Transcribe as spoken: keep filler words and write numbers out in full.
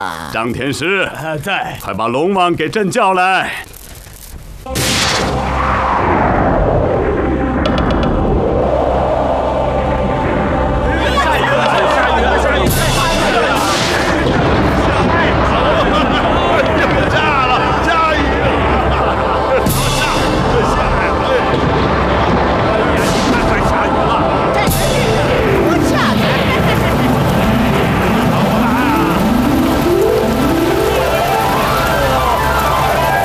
张天师， 在， 快把龙王给朕叫来。